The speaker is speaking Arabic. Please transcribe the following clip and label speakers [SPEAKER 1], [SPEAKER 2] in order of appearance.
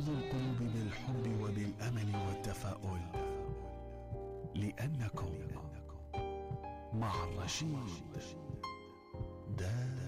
[SPEAKER 1] توقظ القلوب بالحب وبالأمل والتفاؤل، لأنكم مع الرشيد دائما.